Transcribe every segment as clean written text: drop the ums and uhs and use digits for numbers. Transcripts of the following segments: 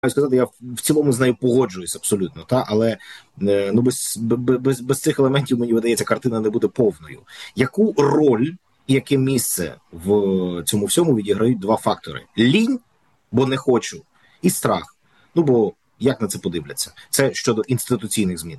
сказати, я в цілому з нею погоджуюсь абсолютно, але ну без цих елементів, мені видається, картина не буде повною. Яку роль і яке місце в цьому всьому відіграють два фактори: лінь, бо не хочу, і страх. Ну бо як на це подивляться? Це щодо інституційних змін.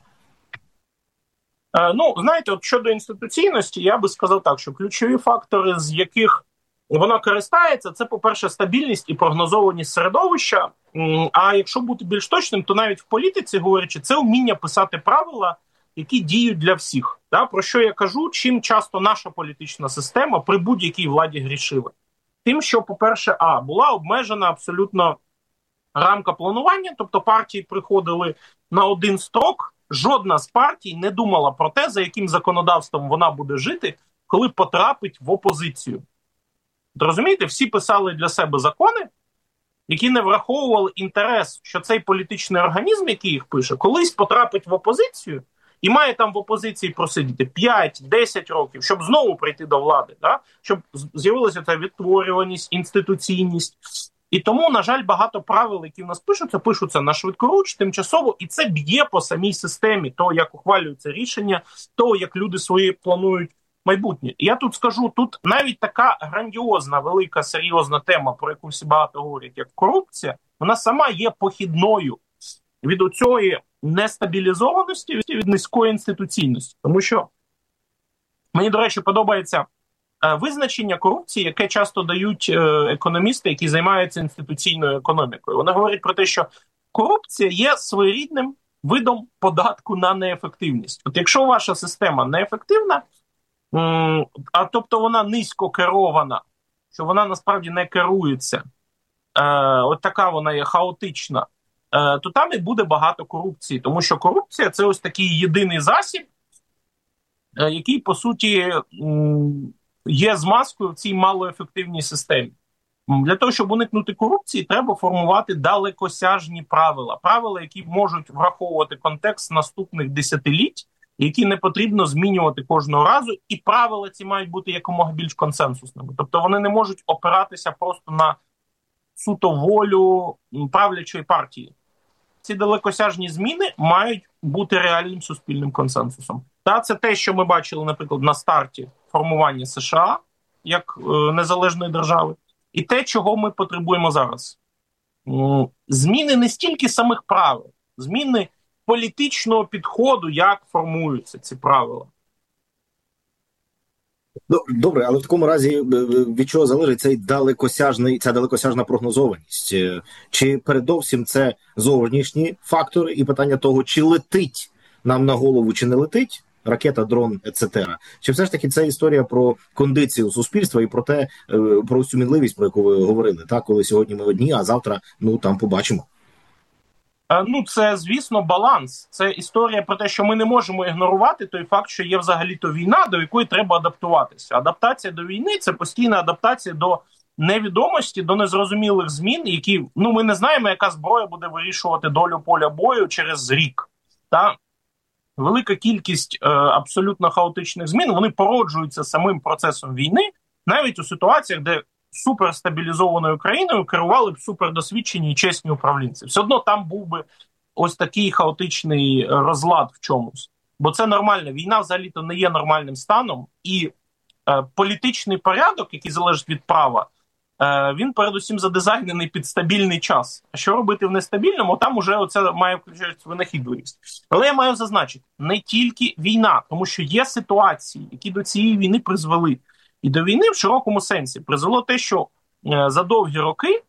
Ну, знаєте, от щодо інституційності, я би сказав так, що ключові фактори, з яких вона користається, це, по-перше, стабільність і прогнозованість середовища. А якщо бути більш точним, то навіть в політиці, говорячи, це вміння писати правила, які діють для всіх. Да? Про що я кажу, чим часто наша політична система при будь-якій владі грішила? Тим, що, по-перше, була обмежена абсолютно рамка планування, тобто партії приходили на один строк, жодна з партій не думала про те, за яким законодавством вона буде жити, коли потрапить в опозицію. Розумієте, всі писали для себе закони, які не враховували інтерес, що цей політичний організм, який їх пише, колись потрапить в опозицію і має там в опозиції просидіти 5-10 років, щоб знову прийти до влади, да? Щоб з'явилася ця відтворюваність, інституційність. І тому, на жаль, багато правил, які в нас пишуться на швидкоруч, тимчасово, і це б'є по самій системі того, як ухвалюються рішення, того, як люди свої планують майбутнє. І я тут скажу, тут навіть така грандіозна, велика, серйозна тема, про яку всі багато говорять, як корупція, вона сама є похідною від оцієї нестабілізованості, від низької інституційності. Тому що мені, до речі, подобається визначення корупції, яке часто дають економісти, які займаються інституційною економікою. Вони говорять про те, що корупція є своєрідним видом податку на неефективність. От якщо ваша система неефективна, а тобто вона низько керована, що вона насправді не керується, от така вона є хаотична, то там і буде багато корупції. Тому що корупція – це ось такий єдиний засіб, який, по суті, є змазкою в цій малоефективній системі. Для того, щоб уникнути корупції, треба формувати далекосяжні правила. Правила, які можуть враховувати контекст наступних десятиліть, які не потрібно змінювати кожного разу, і правила ці мають бути якомога більш консенсусними. Тобто вони не можуть опиратися просто на суто волю правлячої партії. Ці далекосяжні зміни мають бути реальним суспільним консенсусом. Та це те, що ми бачили, наприклад, на старті формування США як незалежної держави, і те, чого ми потребуємо зараз. Зміни не стільки самих правил, зміни політичного підходу, як формуються ці правила. Добре, але в такому разі від чого залежить ця далекосяжна прогнозованість? Чи передовсім це зовнішні фактори і питання того, чи летить нам на голову, чи не летить ракета, дрон, etc. Чи все ж таки це історія про кондицію суспільства і про те, про цю мінливість, про яку ви говорили, так, коли сьогодні ми одні, а завтра, там побачимо. Це, звісно, баланс. Це історія про те, що ми не можемо ігнорувати той факт, що є взагалі-то війна, до якої треба адаптуватися. Адаптація до війни – це постійна адаптація до невідомості, до незрозумілих змін, які, ми не знаємо, яка зброя буде вирішувати долю поля бою через рік. Та велика кількість абсолютно хаотичних змін, вони породжуються самим процесом війни, навіть у ситуаціях, де суперстабілізованою країною керували б супердосвідчені і чесні управлінці. Все одно там був би ось такий хаотичний розлад в чомусь. Бо це нормально. Війна взагалі-то не є нормальним станом. І політичний порядок, який залежить від права, він передусім задизайнений під стабільний час. А що робити в нестабільному, там уже оце має включатися винахідливість. Але я маю зазначити, не тільки війна, тому що є ситуації, які до цієї війни призвели. І до війни в широкому сенсі призвело те, що за довгі роки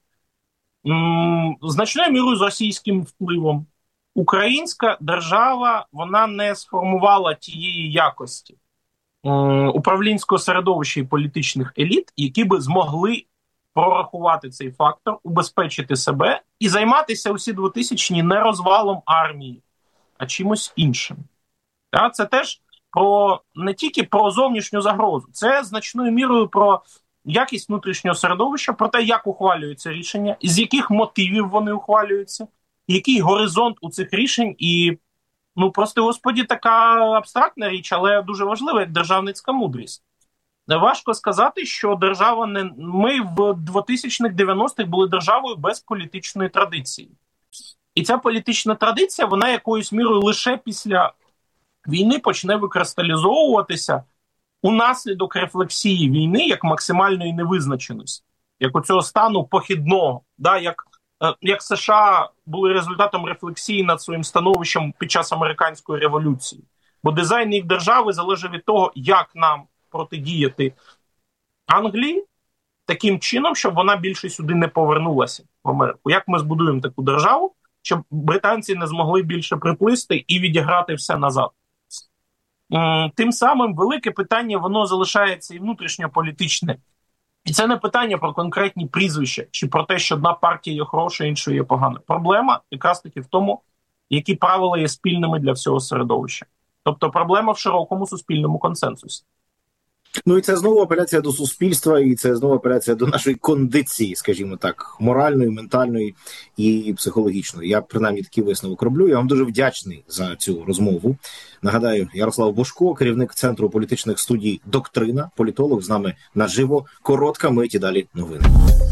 значною мірою з російським впливом українська держава, вона не сформувала тієї якості управлінського середовища і політичних еліт, які би змогли прорахувати цей фактор, убезпечити себе і займатися усі 2000-ні не розвалом армії, а чимось іншим. Це теж не тільки про зовнішню загрозу, це значною мірою про якість внутрішнього середовища, про те, як ухвалюються рішення, з яких мотивів вони ухвалюються, який горизонт у цих рішень. І, прости господі, така абстрактна річ, але дуже важлива, як державницька мудрість. Важко сказати, що держава ми в 2000-х, 90-х були державою без політичної традиції. І ця політична традиція, вона якоюсь мірою лише після війни почне викристалізовуватися унаслідок рефлексії війни як максимальної невизначеності, як у цього стану похідного, да, як США були результатом рефлексії над своїм становищем під час американської революції. Бо дизайн їх держави залежить від того, як нам протидіяти Англії таким чином, щоб вона більше сюди не повернулася в Америку. Як ми збудуємо таку державу, щоб британці не змогли більше приплисти і відіграти все назад. Тим самим велике питання, воно залишається і внутрішньополітичне. І це не питання про конкретні прізвища, чи про те, що одна партія є хороша, інша є погана. Проблема якраз таки в тому, які правила є спільними для всього середовища. Тобто проблема в широкому суспільному консенсусі. Ну і це знову апеляція до суспільства, і це знову апеляція до нашої кондиції, скажімо так, моральної, ментальної і психологічної. Я принаймні такий висновок роблю. Я вам дуже вдячний за цю розмову. Нагадаю, Ярослав Божко, керівник Центру політичних студій «Доктрина», політолог, з нами наживо. Коротка мить і далі новини.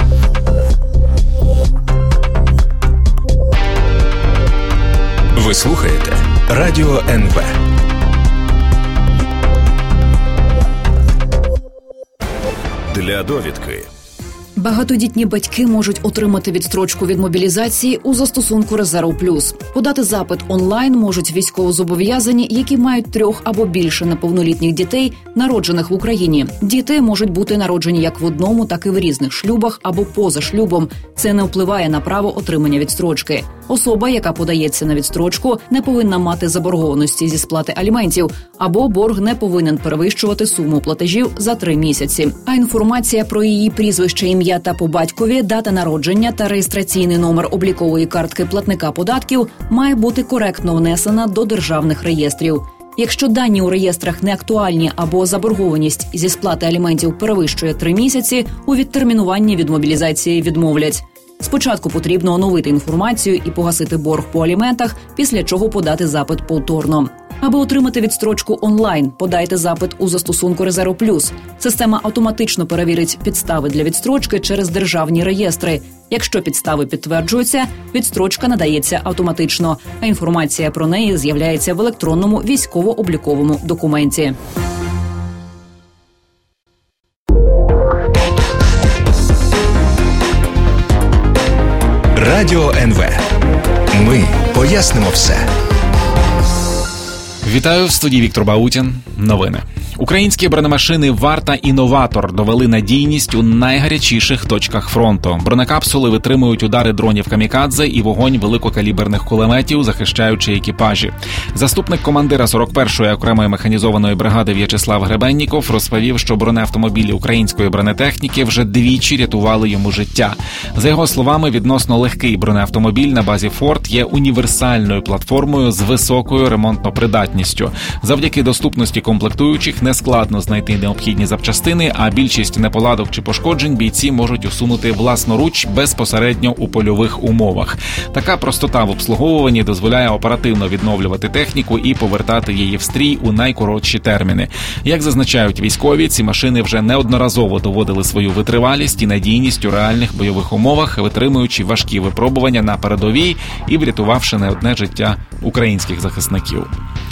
Ви слухаєте Радіо НВ. Для довідки. Багатодітні батьки можуть отримати відстрочку від мобілізації у застосунку «Резерв Плюс». Подати запит онлайн можуть військовозобов'язані, які мають 3 або більше неповнолітніх дітей, народжених в Україні. Діти можуть бути народжені як в одному, так і в різних шлюбах або поза шлюбом. Це не впливає на право отримання відстрочки. Особа, яка подається на відстрочку, не повинна мати заборгованості зі сплати аліментів, або борг не повинен перевищувати суму платежів за 3 місяці. А інформація про її прізвище, ім'я та по батькові, дата народження та реєстраційний номер облікової картки платника податків має бути коректно внесена до державних реєстрів. Якщо дані у реєстрах не актуальні або заборгованість зі сплати аліментів перевищує 3 місяці, у відтермінуванні від мобілізації відмовлять. Спочатку потрібно оновити інформацію і погасити борг по аліментах, після чого подати запит повторно. Аби отримати відстрочку онлайн, подайте запит у застосунку «Резерв Плюс». Система автоматично перевірить підстави для відстрочки через державні реєстри. Якщо підстави підтверджуються, відстрочка надається автоматично, а інформація про неї з'являється в електронному військово-обліковому документі. Радіо НВ. Ми пояснимо все. Вітаю, в студії Віктор Баутін. Новини. Українські бронемашини «Варта» і «Новатор» довели надійність у найгарячіших точках фронту. Бронекапсули витримують удари дронів «Камікадзе» і вогонь великокаліберних кулеметів, захищаючи екіпажі. Заступник командира 41-ї окремої механізованої бригади В'ячеслав Гребенніков розповів, що бронеавтомобілі української бронетехніки вже 2 рятували йому життя. За його словами, відносно легкий бронеавтомобіль на базі «Форд» є універсальною платформою з високою ремонтно-придатністю. Завдяки доступності комплектуючих нескладно знайти необхідні запчастини, а більшість неполадок чи пошкоджень бійці можуть усунути власноруч безпосередньо у польових умовах. Така простота в обслуговуванні дозволяє оперативно відновлювати техніку і повертати її в стрій у найкоротші терміни. Як зазначають військові, ці машини вже неодноразово доводили свою витривалість і надійність у реальних бойових умовах, витримуючи важкі випробування на передовій і врятувавши не одне життя українських захисників.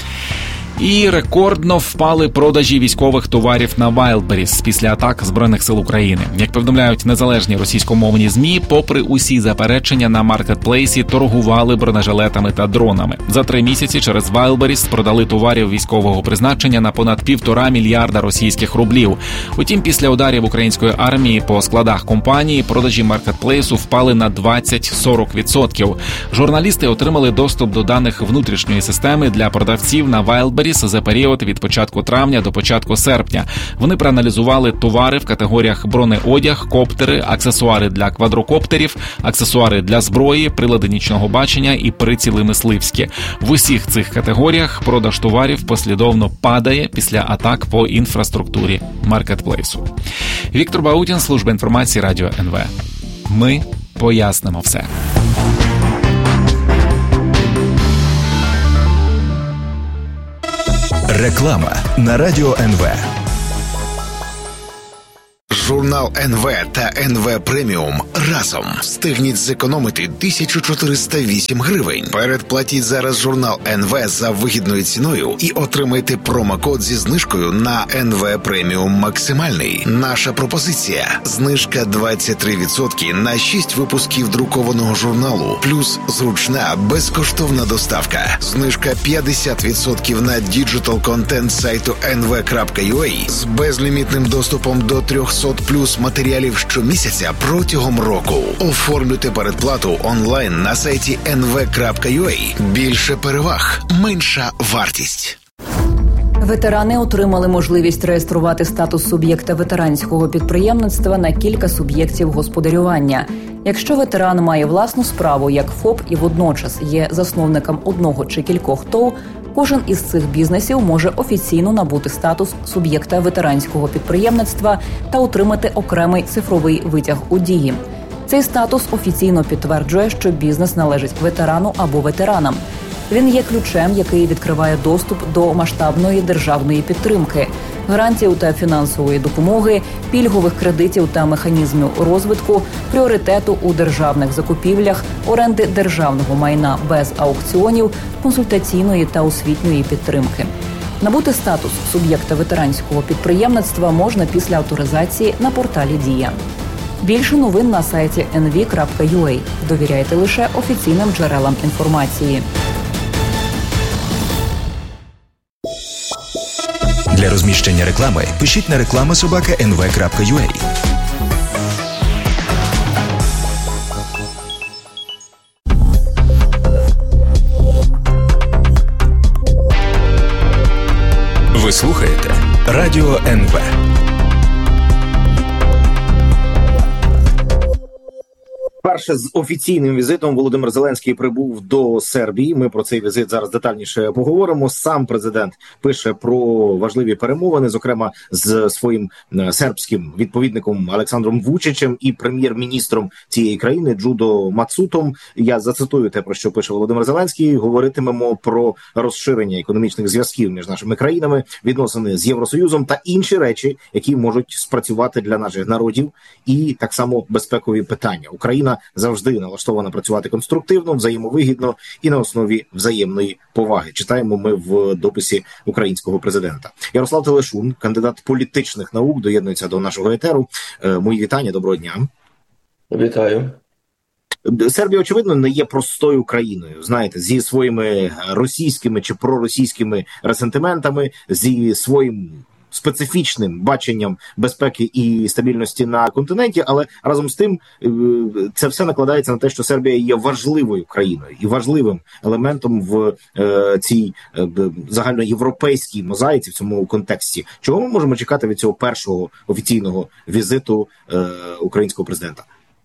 І рекордно впали продажі військових товарів на Wildberries після атак Збройних сил України. Як повідомляють незалежні російськомовні ЗМІ, попри усі заперечення, на маркетплейсі торгували бронежилетами та дронами. За 3 місяці через Wildberries продали товарів військового призначення на понад 1,5 мільярда російських рублів. Утім, після ударів української армії по складах компанії продажі маркетплейсу впали на 20-40%. Журналісти отримали доступ до даних внутрішньої системи для продавців на Wildberries за період від початку травня до початку серпня. Вони проаналізували товари в категоріях бронеодяг, коптери, аксесуари для квадрокоптерів, аксесуари для зброї, прилади нічного бачення і приціли мисливські. В усіх цих категоріях продаж товарів послідовно падає після атак по інфраструктурі маркетплейсу. Віктор Баутін, служба інформації Радіо НВ. Ми пояснимо все. Реклама на Радіо НВ. Журнал НВ та НВ Преміум разом встигніть зекономити 1408 гривень. Передплатіть зараз журнал НВ за вигідною ціною і отримайте промокод зі знижкою на НВ Преміум Максимальний. Наша пропозиція – знижка 23% на 6 випусків друкованого журналу, плюс зручна безкоштовна доставка. Знижка 50% на діджитал-контент сайту nv.ua з безлімітним доступом до 300 плюс матеріалів щомісяця протягом року. Оформлюйте передплату онлайн на сайті nv.ua. Більше переваг, менша вартість. Ветерани отримали можливість реєструвати статус суб'єкта ветеранського підприємництва на кілька суб'єктів господарювання. Якщо ветеран має власну справу як ФОП і водночас є засновником одного чи кількох ТОВ, кожен із цих бізнесів може офіційно набути статус суб'єкта ветеранського підприємництва та отримати окремий цифровий витяг у дії. Цей статус офіційно підтверджує, що бізнес належить ветерану або ветеранам. Він є ключем, який відкриває доступ до масштабної державної підтримки, гарантій та фінансової допомоги, пільгових кредитів та механізмів розвитку, пріоритету у державних закупівлях, оренди державного майна без аукціонів, консультаційної та освітньої підтримки. Набути статус суб'єкта ветеранського підприємництва можна після авторизації на порталі «Дія». Більше новин на сайті nv.ua. Довіряйте лише офіційним джерелам інформації. Для розміщення реклами пишіть на reklama@nv.ua. Ви слухаєте Радіо НВ. Перше з офіційним візитом Володимир Зеленський прибув до Сербії. Ми про цей візит зараз детальніше поговоримо. Сам президент пише про важливі перемовини, зокрема з своїм сербським відповідником Олександром Вучичем і прем'єр-міністром цієї країни Джудо Мацутом. Я зацитую те, про що пише Володимир Зеленський. Говоритимемо про розширення економічних зв'язків між нашими країнами, відносини з Євросоюзом та інші речі, які можуть спрацювати для наших народів, і так само безпекові питання. Україна завжди налаштована працювати конструктивно, взаємовигідно і на основі взаємної поваги. Читаємо ми в дописі українського президента. Ярослав Телешун, кандидат політичних наук, доєднується до нашого етеру. Мої вітання, доброго дня. Вітаю. Сербія, очевидно, не є простою країною, знаєте, зі своїми російськими чи проросійськими ресентиментами, зі своїм специфічним баченням безпеки і стабільності на континенті, але разом з тим це все накладається на те, що Сербія є важливою країною і важливим елементом в цій загальноєвропейській мозаїці, в цьому контексті. Чого ми можемо чекати від цього першого офіційного візиту українського президента?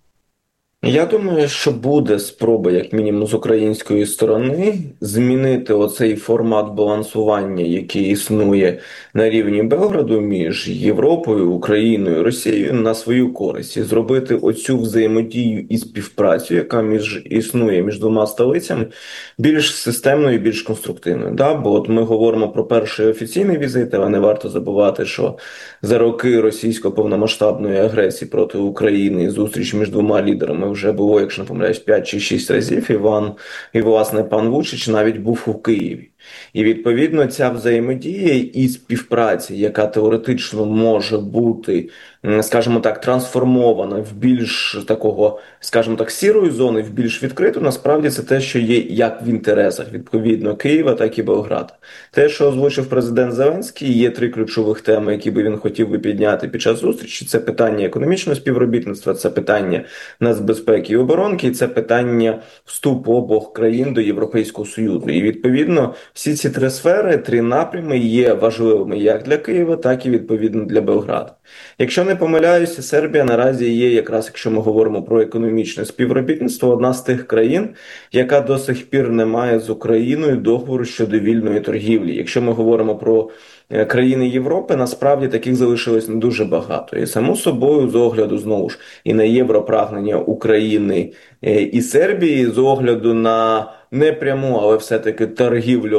Я думаю, що буде спроба, як мінімум, з української сторони змінити оцей формат балансування, який існує на рівні Белграду між Європою, Україною, Росією, на свою користь. І зробити оцю взаємодію і співпрацю, яка існує між двома столицями, більш системною і більш конструктивною. Да? Бо от ми говоримо про перший офіційний візит, але не варто забувати, що за роки російсько-повномасштабної агресії проти України і зустріч між двома лідерами вже було, якщо не помиляюсь, 5 чи 6 разів. І, власне, пан Вучич навіть був у Києві. І, відповідно, ця взаємодія і співпраця, яка теоретично може бути, скажімо так, трансформована в більш такого, скажімо так, сірої зони, в більш відкриту, насправді це те, що є як в інтересах, відповідно, Києва, так і Белграда. Те, що озвучив президент Зеленський, є 3 ключових теми, які би він хотів би підняти під час зустрічі. Це питання економічного співробітництва, це питання нацбезпеки і оборонки, і це питання вступу обох країн до Європейського Союзу. І, відповідно, всі ці 3 сфери, 3 напрями є важливими як для Києва, так і, відповідно, для Белграда. Якщо не помиляюся, Сербія наразі є, якраз якщо ми говоримо про економічне співробітництво, одна з тих країн, яка до сих пір не має з Україною договору щодо вільної торгівлі. Якщо ми говоримо про країни Європи, насправді таких залишилось не дуже багато. І само собою, з огляду, знову ж, і на європрагнення України і Сербії, з огляду на непряму, але все-таки торгівлю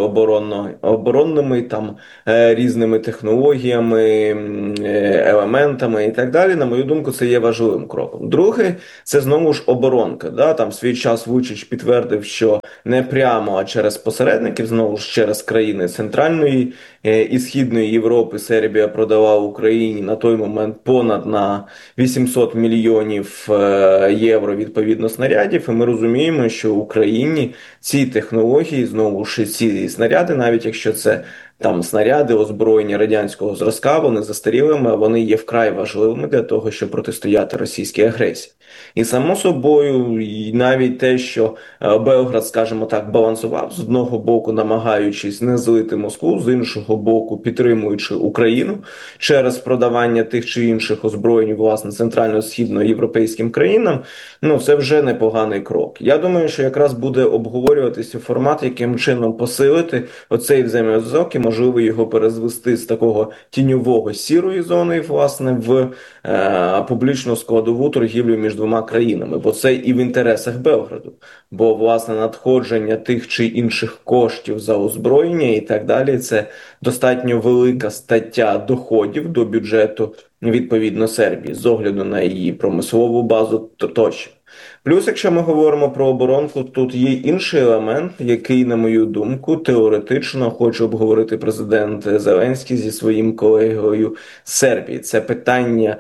оборонними там різними технологіями, елементами і так далі, на мою думку, це є важливим кроком. Друге, це знову ж оборонка. Да? Там свій час Вучич підтвердив, що не прямо, а через посередників, знову ж через країни Центральної і Східної Європи Сербія продала Україні на той момент понад на 800 мільйонів євро відповідно снарядів, і ми розуміємо, що Україні ці технології, знову ж ці снаряди, навіть якщо це там снаряди, озброєння радянського зразка, вони застарілими, а вони є вкрай важливими для того, щоб протистояти російській агресії. І само собою, і навіть те, що Белград, скажімо так, балансував, з одного боку намагаючись не злити Москву, з іншого боку підтримуючи Україну через продавання тих чи інших озброєнь, власне, центрально-східноєвропейським країнам, це вже непоганий крок. Я думаю, що якраз буде обговорюватися формат, яким чином посилити оцей взаємозв'язок і, можливо, його перезвести з такого тіньового сірої зони, власне, в публічну складову торгівлю між двома країнами, бо це і в інтересах Белграду, бо, власне, надходження тих чи інших коштів за озброєння і так далі, це достатньо велика стаття доходів до бюджету, відповідно, Сербії, з огляду на її промислову базу тощо. Плюс, якщо ми говоримо про оборонку, тут є інший елемент, який, на мою думку, теоретично хоче обговорити президент Зеленський зі своїм колегою з Сербії. Це питання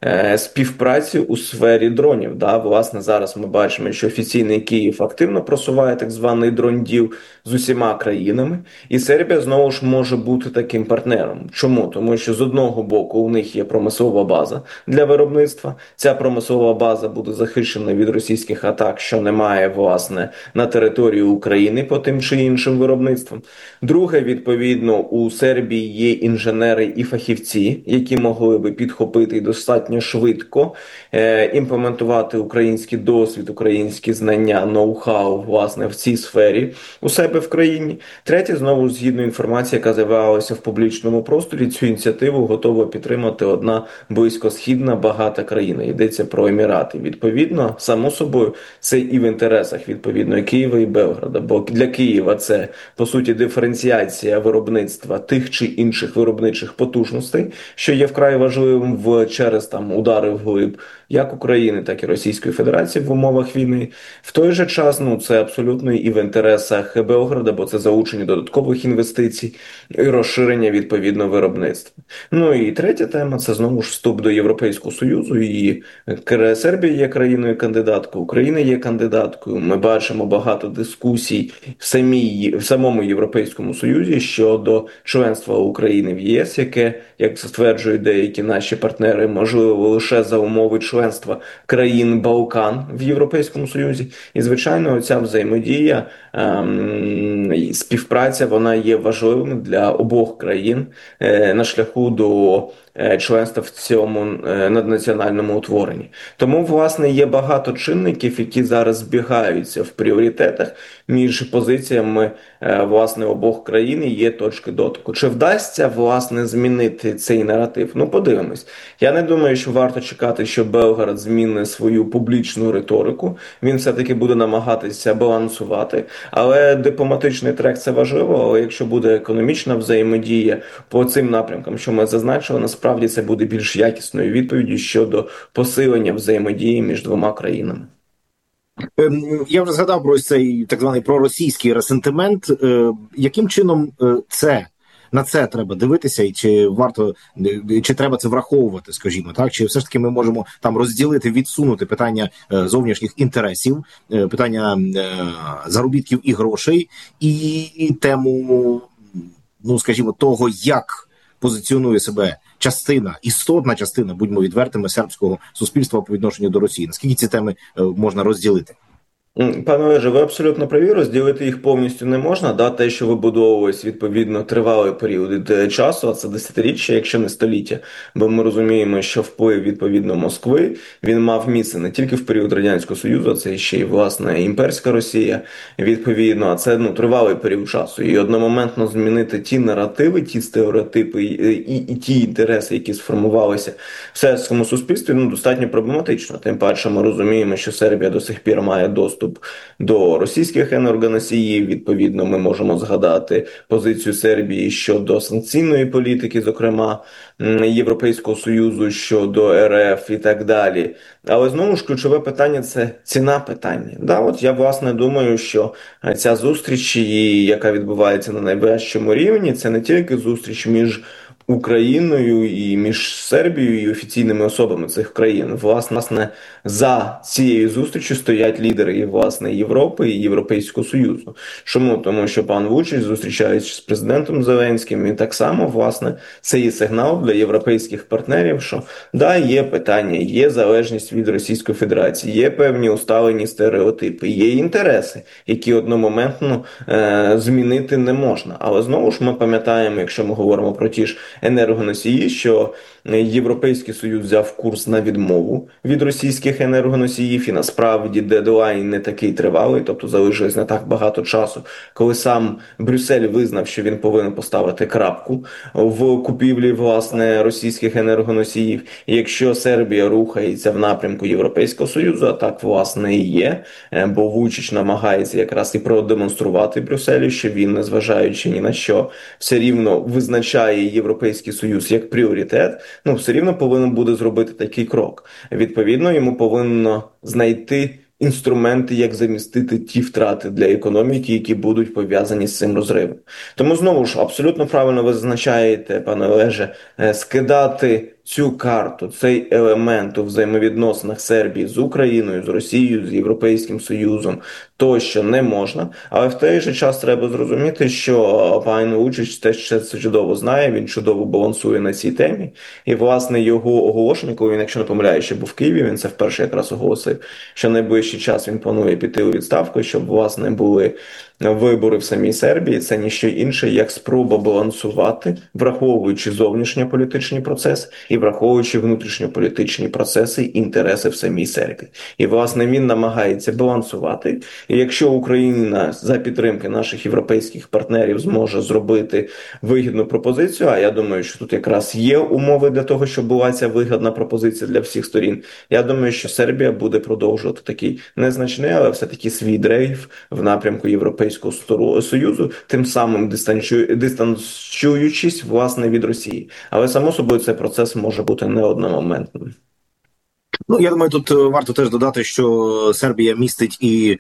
співпраці у сфері дронів. Да? Власне, зараз ми бачимо, що офіційний Київ активно просуває так званий дрон-діл з усіма країнами, і Сербія знову ж може бути таким партнером. Чому? Тому що з одного боку у них є промислова база для виробництва. Ця промислова база буде захищена від російських атак, що немає, власне, на території України по тим чи іншим виробництвам. Друге, відповідно, у Сербії є інженери і фахівці, які могли би підхопити і достатньо швидко імплементувати український досвід, українські знання, ноу-хау, власне, в цій сфері у себе в країні. Третє, знову, згідно інформації, яка з'явилася в публічному просторі, цю ініціативу готова підтримати одна близькосхідна багата країна. Йдеться про Емірати. Відповідно, само собою, це і в інтересах, відповідно, Києва і Белграда. Бо для Києва це, по суті, диференціація виробництва тих чи інших виробничих потужностей, що є вкрай важливим через удари вглиб як України, так і Російської Федерації в умовах війни. В той же час, це абсолютно і в інтересах Белграда, бо це залучення додаткових інвестицій і розширення, відповідно, виробництва. І третя тема – це, знову ж, вступ до Європейського Союзу. І Сербія є країною-кандидаткою, Україна є кандидаткою. Ми бачимо багато дискусій в самому Європейському Союзі щодо членства України в ЄС, яке, як стверджують деякі наші партнери, можливо лише за умови членства країн Балкан в Європейському Союзі. І, звичайно, ця взаємодія, співпраця, вона є важливою для обох країн на шляху до членства в цьому наднаціональному утворенні. Тому, власне, є багато чинників, які зараз збігаються в пріоритетах між позиціями, власне, обох країн, і є точки дотику. Чи вдасться, власне, змінити цей наратив? Подивимось. Я не думаю, що варто чекати, що Белград змінить свою публічну риторику. Він все-таки буде намагатися балансувати. Але дипломатичний трек – це важливо, але якщо буде економічна взаємодія по цим напрямкам, що ми зазначили, насправді це буде більш якісною відповіддю щодо посилення взаємодії між двома країнами. Я вже згадав про цей так званий проросійський ресентимент. Яким чином на це треба дивитися, і чи треба це враховувати, скажімо так, чи все ж таки ми можемо там розділити, відсунути питання зовнішніх інтересів, питання заробітків і грошей, і тему, скажімо, того, як позиціонує себе істотна частина, будьмо відвертими, сербського суспільства по відношенню до Росії. Наскільки ці теми можна розділити? Пане Олеже, ви абсолютно праві, розділити їх повністю не можна. Да? Те, що вибудовувалось, відповідно, тривалий період часу, а це десятиріччя, якщо не століття. Бо ми розуміємо, що вплив, відповідно, Москви, він мав місце не тільки в період Радянського Союзу, а це ще й, власне, імперська Росія, відповідно, а це тривалий період часу. І одномоментно змінити ті наративи, ті стереотипи і ті інтереси, які сформувалися в сербському суспільстві, достатньо проблематично. Тим паче ми розуміємо, що Сербія до сих пір має доступ до російських енергоносіїв. Відповідно, ми можемо згадати позицію Сербії щодо санкційної політики, зокрема Європейського Союзу, щодо РФ і так далі. Але знову ж ключове питання – це ціна питання. Да, от я, власне, думаю, що ця зустріч, яка відбувається на найвищому рівні, це не тільки зустріч між Україною і між Сербією і офіційними особами цих країн. Власне, за цією зустрічю стоять лідери власне Європи і Європейського Союзу. Чому? Тому що пан Вучич, зустрічаючись з президентом Зеленським, і так само, власне, це є сигнал для європейських партнерів, що да, є питання, є залежність від Російської Федерації, є певні усталені стереотипи, є інтереси, які одномоментно змінити не можна. Але знову ж ми пам'ятаємо, якщо ми говоримо про ті ж енергоносії, що Європейський Союз взяв курс на відмову від російських енергоносіїв, і насправді дедлайн не такий тривалий, тобто залишилось не так багато часу, коли сам Брюссель визнав, що він повинен поставити крапку в купівлі, власне, російських енергоносіїв. І якщо Сербія рухається в напрямку Європейського Союзу, а так, власне, і є, бо Вучич намагається якраз і продемонструвати Брюсселю, що він, незважаючи ні на що, все рівно визначає Європейський Союз як пріоритет, все рівно повинен буде зробити такий крок. Відповідно, йому повинно знайти інструменти, як замістити ті втрати для економіки, які будуть пов'язані з цим розривом. Тому, знову ж, абсолютно правильно ви зазначаєте, пане Олеже, скидати цю карту, цей елемент у взаємовідносинах Сербії з Україною, з Росією, з Європейським Союзом тощо не можна, але в той же час треба зрозуміти, що пан Вучич теж це чудово знає, він чудово балансує на цій темі, і, власне, його оголошення, коли він, якщо не помиляю, ще був в Києві, він це вперше якраз оголосив, що найближчий час він планує піти у відставку, щоб, власне, були вибори в самій Сербії, це ніщо інше, як спроба балансувати, враховуючи зовнішньополітичні процеси і враховуючи внутрішньополітичні процеси і інтереси в самій Сербії. І, власне, він намагається балансувати. І якщо Україна за підтримки наших європейських партнерів зможе зробити вигідну пропозицію, а я думаю, що тут якраз є умови для того, щоб була ця вигідна пропозиція для всіх сторін, я думаю, що Сербія буде продовжувати такий незначний, але все-таки свій дрейф в напрямку Європейського Союзу, тим самим дистанціюючись, власне, від Росії. Але, само собою, цей процес може бути не одномоментним. Я думаю, тут варто теж додати, що Сербія містить і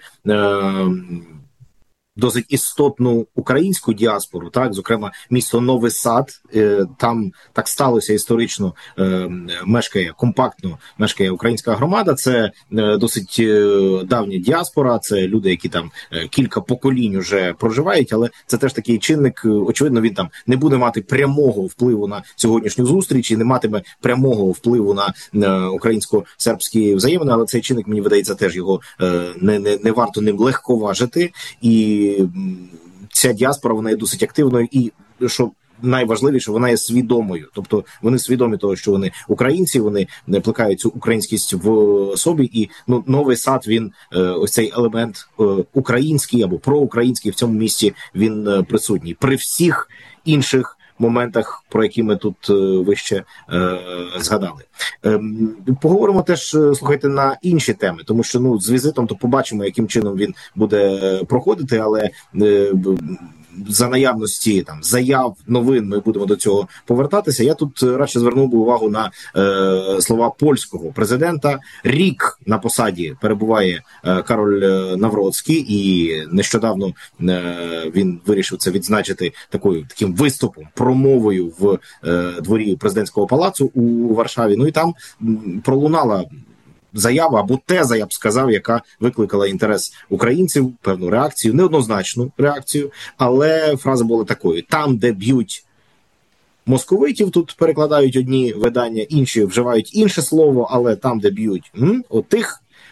досить істотну українську діаспору, так, зокрема, місто Новий Сад, там так сталося історично, компактно мешкає українська громада, це досить давня діаспора, це люди, які там кілька поколінь уже проживають, але це теж такий чинник, очевидно, він там не буде мати прямого впливу на сьогоднішню зустріч і не матиме прямого впливу на українсько-сербські взаємини, але цей чинник, мені видається, теж його не варто ним легковажити, і ця діаспора, вона є досить активною і, що найважливіше, вона є свідомою. Тобто вони свідомі того, що вони українці, вони не плекають цю українськість в собі. І Новий Сад, він ось цей елемент український або проукраїнський в цьому місті, він присутній. При всіх інших моментах, про які ми тут вище згадали. Поговоримо теж, слухайте, на інші теми, тому що з візитом то побачимо, яким чином він буде проходити, але за наявності заяв, новин, ми будемо до цього повертатися. Я тут радше звернув би увагу на слова польського президента. Рік на посаді перебуває Кароль Навроцький, і нещодавно він вирішив це відзначити таким виступом, промовою в дворі президентського палацу у Варшаві. І там пролунала заява або теза, я б сказав, яка викликала інтерес українців, певну реакцію, неоднозначну реакцію, але фраза була такою: там, де б'ють московитів, тут перекладають одні видання, інші вживають інше слово, але там, де б'ють отих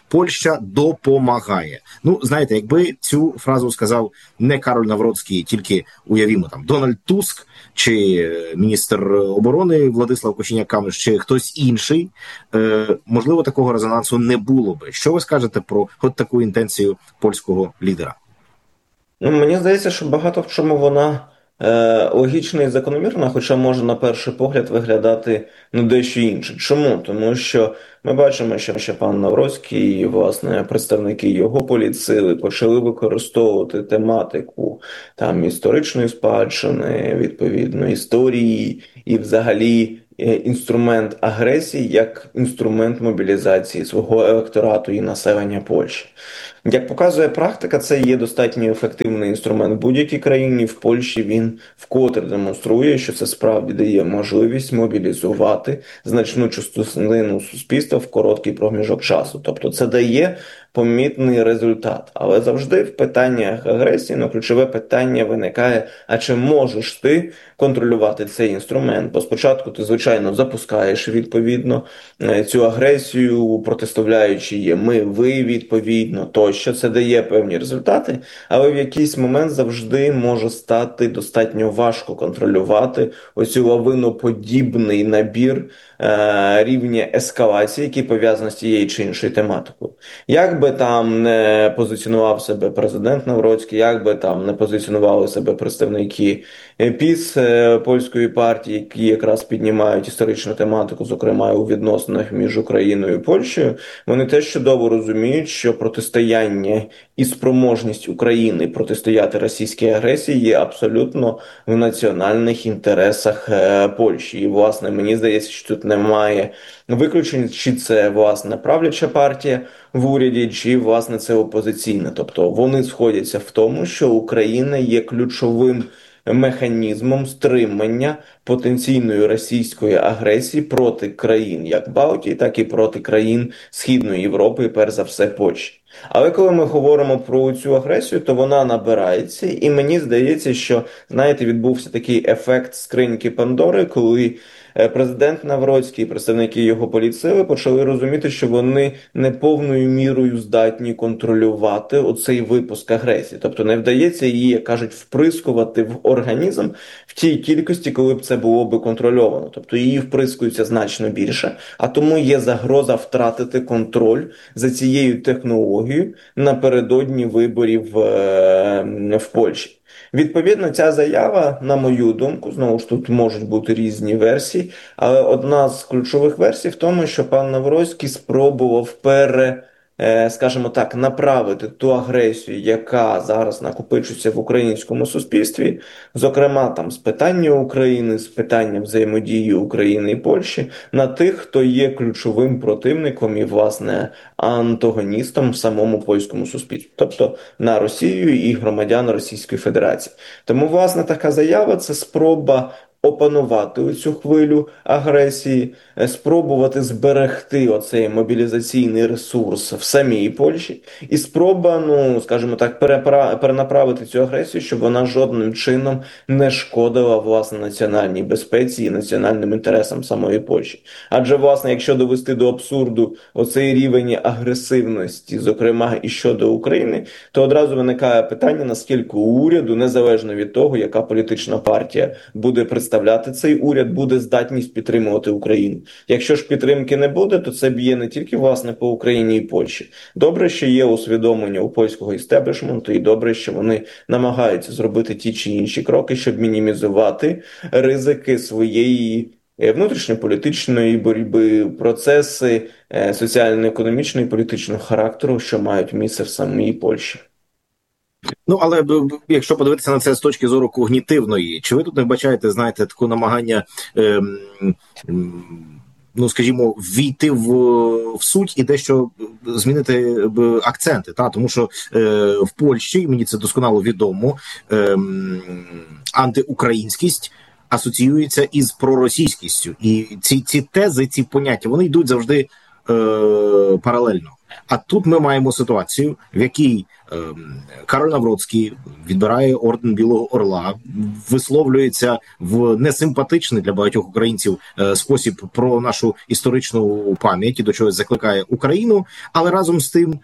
Польща допомагає. Ну, знаєте, якби цю фразу сказав не Кароль Навроцький, тільки, уявімо, там, Дональд Туск, чи міністр оборони Владислав Кошеняк-Камиш, чи хтось інший, можливо, такого резонансу не було би. Що ви скажете про от таку інтенцію польського лідера? Ну, мені здається, що багато в чому вона логічна і закономірна, хоча може на перший погляд виглядати дещо інше. Чому? Тому що ми бачимо, що пан Навроцький і, власне, представники його політсили почали використовувати тематику там історичної спадщини, відповідно, історії і взагалі інструмент агресії як інструмент мобілізації свого електорату і населення Польщі. Як показує практика, це є достатньо ефективний інструмент в будь-якій країні. В Польщі він вкотре демонструє, що це справді дає можливість мобілізувати значну частину суспільства в короткий проміжок часу. Тобто це дає помітний результат. Але завжди в питаннях агресії ключове питання виникає, а чи можеш ти контролювати цей інструмент? Бо спочатку ти, звичайно, запускаєш відповідно цю агресію, протиставляючи є ми, ви, відповідно, тощо. Це дає певні результати, але в якийсь момент завжди може стати достатньо важко контролювати оцю лавиноподібний набір рівня ескалації, який пов'язаний з тією чи іншою тематикою. Як би там не позиціонував себе президент Навроцький, як би там не позиціонували себе представники ПіС польської партії, які якраз піднімають історичну тематику, зокрема у відносинах між Україною і Польщею, вони теж чудово розуміють, що протистояння і спроможність України протистояти російській агресії є абсолютно в національних інтересах Польщі. І, власне, мені здається, що тут немає виключень, чи це, власне, правляча партія в уряді, чи, власне, це опозиційна. Тобто вони сходяться в тому, що Україна є ключовим механізмом стримання потенційної російської агресії проти країн як Балтії, так і проти країн Східної Європи, і перш за все Польщі. Але коли ми говоримо про цю агресію, то вона набирається, і мені здається, що, знаєте, відбувся такий ефект скриньки Пандори, коли президент Навроцький і представники його політсили почали розуміти, що вони не повною мірою здатні контролювати оцей випуск агресії. Тобто не вдається її, як кажуть, вприскувати в організм в тій кількості, коли б це було би контрольовано. Тобто її вприскується значно більше, а тому є загроза втратити контроль за цією технологією напередодні виборів в Польщі. Відповідно, ця заява, на мою думку, знову ж тут можуть бути різні версії, але одна з ключових версій в тому, що пан Навроцький спробував скажімо так, направити ту агресію, яка зараз накопичується в українському суспільстві, зокрема там з питання України, з питання взаємодії України і Польщі, на тих, хто є ключовим противником і, власне, антагоністом в самому польському суспільстві, тобто на Росію і громадян Російської Федерації. Тому, власне, така заява – це спроба опанувати цю хвилю агресії, спробувати зберегти оцей мобілізаційний ресурс в самій Польщі і спроба, скажімо так, перенаправити цю агресію, щоб вона жодним чином не шкодила, власне, національній безпеці і національним інтересам самої Польщі. Адже, власне, якщо довести до абсурду оцей рівень агресивності, зокрема і щодо України, то одразу виникає питання, наскільки уряду, незалежно від того, яка політична партія буде представляти цей уряд, буде здатність підтримувати Україну. Якщо ж підтримки не буде, то це б'є не тільки, власне, по Україні і Польщі. Добре, що є усвідомлення у польського істеблішменту, і добре, що вони намагаються зробити ті чи інші кроки, щоб мінімізувати ризики своєї внутрішньополітичної боротьби, процеси соціально-економічного і політичного характеру, що мають місце в самій Польщі. Але якщо подивитися на це з точки зору когнітивної, чи ви тут не вбачаєте, знаєте, таке намагання, скажімо, ввійти в суть і дещо змінити акценти, тому що в Польщі, мені це досконало відомо, антиукраїнськість асоціюється із проросійськістю. І ці тези, ці поняття, вони йдуть завжди паралельно. А тут ми маємо ситуацію, в якій Кароль Навроцький відбирає орден Білого Орла, висловлюється в несимпатичний для багатьох українців спосіб про нашу історичну пам'ять і до чогось закликає Україну, але разом з тим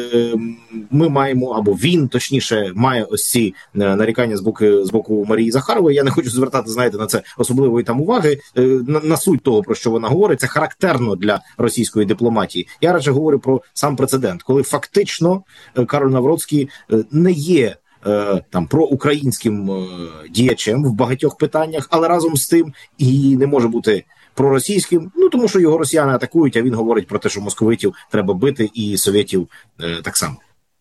ми маємо, або він, точніше, має ось ці нарікання з боку Марії Захарової. Я не хочу звертати, знаєте, на це особливої там уваги, на суть того, про що вона говорить. Це характерно для російської дипломатії. Я радше говорю про сам прецедент, коли фактично Кароль Навроцький не є там проукраїнським діячем в багатьох питаннях, але разом з тим і не може бути проросійським, тому що його росіяни атакують, а він говорить про те, що московитів треба бити і совєтів так само.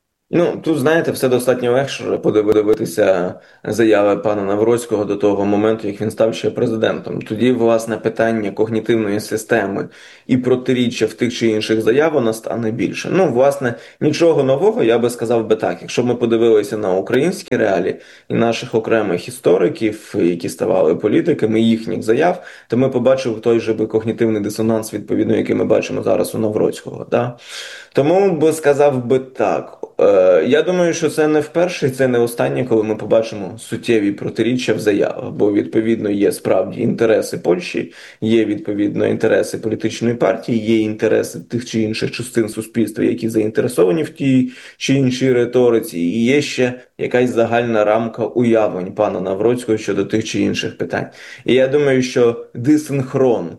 Тут, знаєте, все достатньо легше подивитися заяви пана Навроцького до того моменту, як він став ще президентом. Тоді, власне, питання когнітивної системи і протиріччя в тих чи інших заявах настане більше. Власне, нічого нового, я би сказав би так. Якщо ми подивилися на українські реалії і наших окремих істориків, які ставали політиками, їхніх заяв, то ми побачили той же когнітивний дисонанс, відповідно, який ми бачимо зараз у Навроцького. Да? Тому би сказав би так. Я думаю, що це не вперше, це не останнє, коли ми побачимо суттєві протиріччя в заявах, бо, відповідно, є справді інтереси Польщі, є, відповідно, інтереси політичної партії, є інтереси тих чи інших частин суспільства, які заінтересовані в тій чи іншій риториці, і є ще якась загальна рамка уявлень пана Навроцького щодо тих чи інших питань. І я думаю, що дисинхрон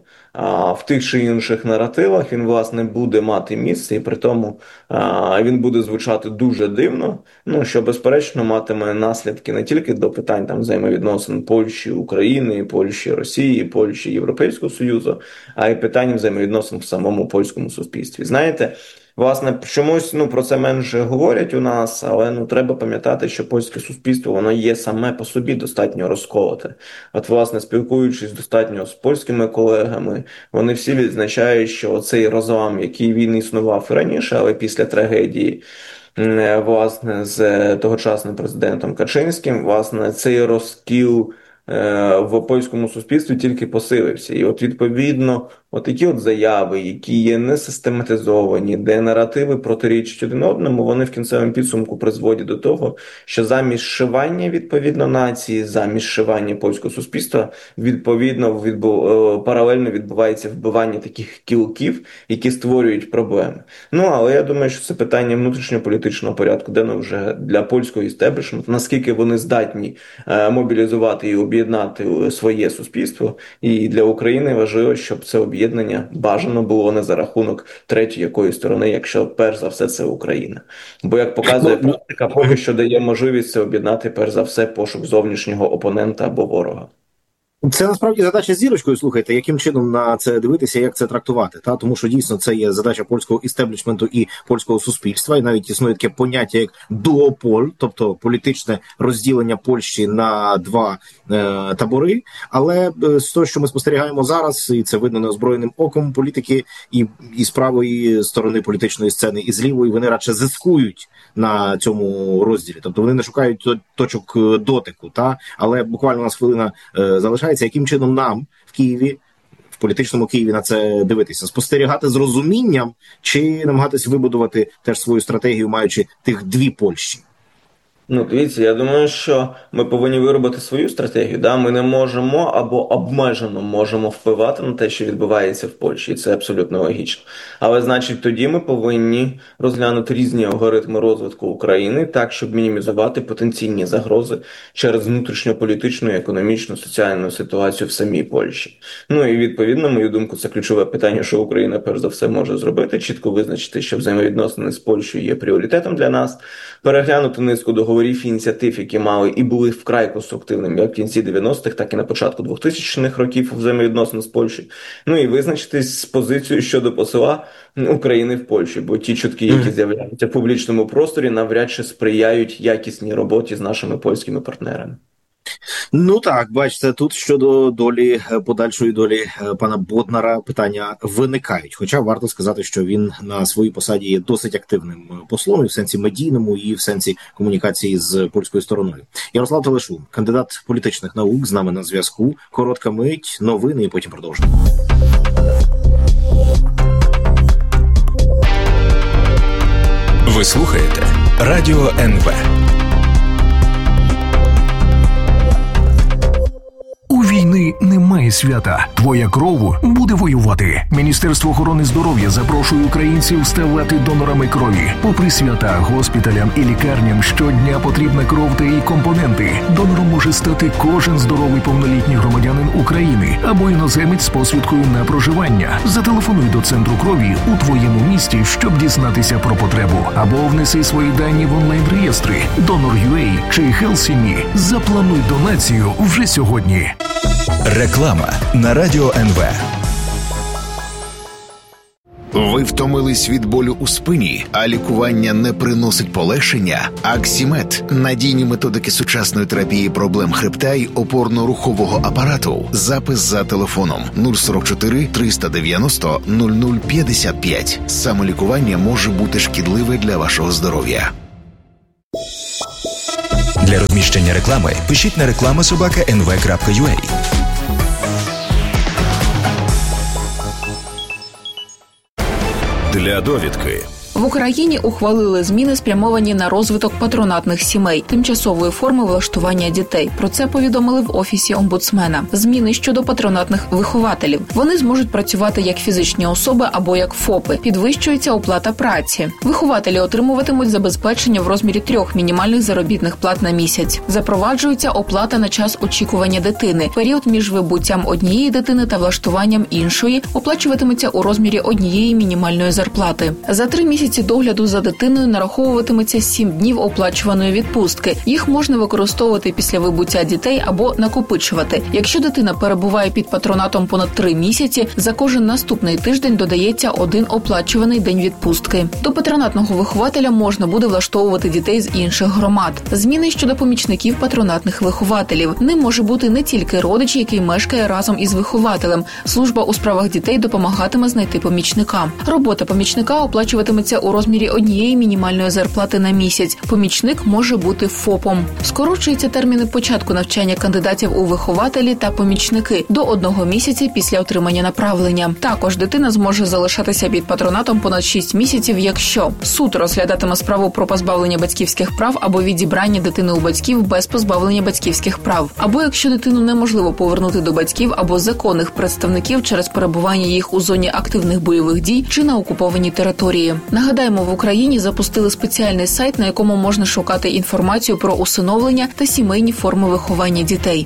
в тих чи інших наративах він, власне, буде мати місце, і при тому він буде звучати дуже дивно, що, безперечно, матиме наслідки не тільки до питань там взаємовідносин Польщі, України, Польщі, Росії, Польщі, Європейського Союзу, а й питань взаємовідносин в самому польському суспільстві. Знаєте, власне, чомусь про це менше говорять у нас, але треба пам'ятати, що польське суспільство, воно є саме по собі достатньо розколоте. От, власне, спілкуючись достатньо з польськими колегами, вони всі відзначають, що цей розлам, який він існував і раніше, але після трагедії, власне, з тогочасним президентом Качинським, власне, цей розкіл в польському суспільстві тільки посилився. І відповідно, такі заяви, які є не систематизовані, де наративи протирічать один одному, вони в кінцевому підсумку призводять до того, що замість зшивання, відповідно, нації, замість зшивання польського суспільства, відповідно, паралельно відбувається вбивання таких кілків, які створюють проблеми. Але я думаю, що це питання внутрішньополітичного порядку денного вже для польського істеблішменту, наскільки вони здатні мобілізувати і об'єднати своє суспільство, і для України важливо, щоб це об'єднання бажано було не за рахунок третьої якоїсь сторони, якщо перш за все це Україна. Бо, як показує практика, поки що дає можливість це об'єднати перш за все пошук зовнішнього опонента або ворога. Це насправді задача з зірочкою, слухайте, яким чином на це дивитися, як це трактувати, тому що дійсно це є задача польського істеблішменту і польського суспільства, і навіть існує таке поняття як дуополь, тобто політичне розділення Польщі на два табори, але з того, що ми спостерігаємо зараз, і це видно неозброєним оком, політики і з правої сторони політичної сцени, і з лівої, вони радше зискують на цьому розділі, тобто вони не шукають точок дотику, але буквально у нас хвилина залишається. Яким чином нам в Києві, в політичному Києві на це дивитися? Спостерігати з розумінням чи намагатися вибудувати теж свою стратегію, маючи тих дві Польщі? Дивіться, я думаю, що ми повинні виробити свою стратегію. Ми не можемо або обмежено можемо впливати на те, що відбувається в Польщі, і це абсолютно логічно. Але, значить, тоді ми повинні розглянути різні алгоритми розвитку України так, щоб мінімізувати потенційні загрози через внутрішньополітичну, економічну, соціальну ситуацію в самій Польщі. І, відповідно, мою думку, це ключове питання, що Україна, перш за все, може зробити, чітко визначити, що взаємовідносини з Польщею є пріоритетом для нас, переглянути низку договорів і ініціатив, які мали і були вкрай конструктивними як в кінці 90-х, так і на початку 2000-х років взаємовідносин з Польщею. І визначитись з позицією щодо посла України в Польщі, бо ті чутки, які з'являються в публічному просторі, навряд чи сприяють якісній роботі з нашими польськими партнерами. Так, бачите, тут щодо подальшої долі пана Боднара питання виникають. Хоча варто сказати, що він на своїй посаді є досить активним послом, і в сенсі медійному, і в сенсі комунікації з польською стороною. Ярослав Телешун, кандидат політичних наук, з нами на зв'язку. Коротка мить, новини, і потім продовжимо. Ви слухаєте Радіо НВ. У війни немає свята. Твоя кров буде воювати. Міністерство охорони здоров'я запрошує українців ставати донорами крові. Попри свята, госпіталям і лікарням щодня потрібна кров та її компоненти. Донором може стати кожен здоровий повнолітній громадянин України або іноземець з посвідкою на проживання. Зателефонуй до центру крові у твоєму місті, щоб дізнатися про потребу. Або внеси свої дані в онлайн-реєстри Donor.ua чи HealthSime. Заплануй донацію вже сьогодні. Реклама на Радіо НВ. Ви втомились від болю у спині, а лікування не приносить полегшення? Аксімед – надійні методики сучасної терапії проблем хребта й опорно-рухового апарату. Запис за телефоном 044 390 0055. Самолікування може бути шкідливе для вашого здоров'я. Для розміщення реклами пишіть на reklama@nv.ua. Для довідки. В Україні ухвалили зміни, спрямовані на розвиток патронатних сімей, тимчасової форми влаштування дітей. Про це повідомили в Офісі омбудсмена. Зміни щодо патронатних вихователів. Вони зможуть працювати як фізичні особи або як ФОПи. Підвищується оплата праці. Вихователі отримуватимуть забезпечення в розмірі 3 мінімальних заробітних плат на місяць. Запроваджується оплата на час очікування дитини. Період між вибуттям однієї дитини та влаштуванням іншої оплачуватиметься у розмірі 1 мінімальної зарплати. За 3 місяці догляду за дитиною нараховуватиметься 7 днів оплачуваної відпустки. Їх можна використовувати після вибуття дітей або накопичувати. Якщо дитина перебуває під патронатом понад 3 місяці, за кожен наступний тиждень додається 1 оплачуваний день відпустки. До патронатного вихователя можна буде влаштовувати дітей з інших громад. Зміни щодо помічників патронатних вихователів. Ним може бути не тільки родич, який мешкає разом із вихователем. Служба у справах дітей допомагатиме знайти помічника. Робота помічника оплачуватиметься у розмірі 1 мінімальної зарплати на місяць. Помічник може бути ФОПом. Скорочуються терміни початку навчання кандидатів у вихователі та помічники до 1 місяця після отримання направлення. Також дитина зможе залишатися під патронатом понад 6 місяців, якщо суд розглядатиме справу про позбавлення батьківських прав або відібрання дитини у батьків без позбавлення батьківських прав, або якщо дитину неможливо повернути до батьків або законних представників через перебування їх у зоні активних бойових дій чи на окупованій території. Нагадаємо, в Україні запустили спеціальний сайт, на якому можна шукати інформацію про усиновлення та сімейні форми виховання дітей.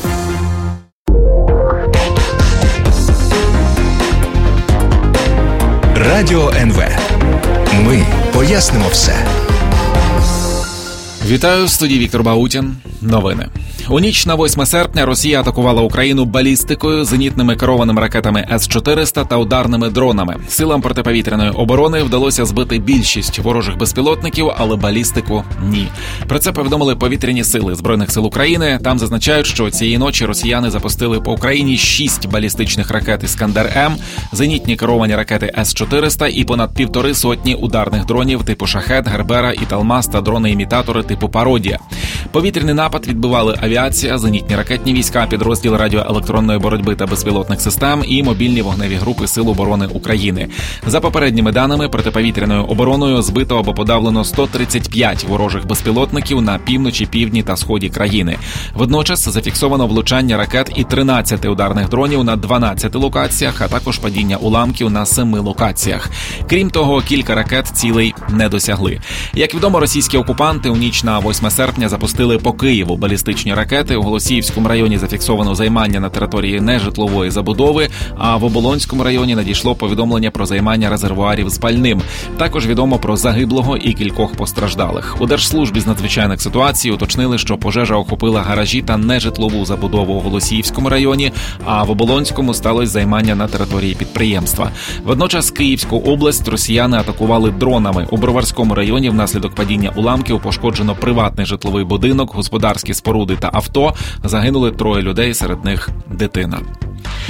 Радіо НВ. Ми пояснимо все. Вітаю, в студії Віктор Баутін. Новини. У ніч на 8 серпня Росія атакувала Україну балістикою, зенітними керованими ракетами С-400 та ударними дронами. Силам протиповітряної оборони вдалося збити більшість ворожих безпілотників, але балістику – ні. Про це повідомили повітряні сили Збройних сил України. Там зазначають, що цієї ночі росіяни запустили по Україні 6 балістичних ракет «Іскандер-М», зенітні керовані ракети С-400 і понад 1,5 сотні ударних дронів типу «Шахед», «Гербера» і «Талмас» та дрони-імітатори типу «Пародія». Повітряний напад відбивали авіація, зенітні ракетні війська, підрозділ радіоелектронної боротьби та безпілотних систем і мобільні вогневі групи Сил оборони України. За попередніми даними, протиповітряною обороною збито або подавлено 135 ворожих безпілотників на півночі, півдні та сході країни. Водночас зафіксовано влучання ракет і 13 ударних дронів на 12 локаціях, а також падіння уламків на 7 локаціях. Крім того, кілька ракет цілей не досягли. Як відомо, російські окупанти у ніч на 8 серпня запустили по Києву балістичні ракети. У Голосіївському районі зафіксовано займання на території нежитлової забудови, а в Оболонському районі надійшло повідомлення про займання резервуарів з пальним. Також відомо про загиблого і кількох постраждалих. У Держслужбі з надзвичайних ситуацій уточнили, що пожежа охопила гаражі та нежитлову забудову у Голосіївському районі, а в Оболонському сталося займання на території підприємства. Водночас Київську область росіяни атакували дронами. У Броварському районі внаслідок падіння уламків пошкоджено приватний житловий будинок, господарські споруди та авто. Загинули 3 людей, серед них дитина.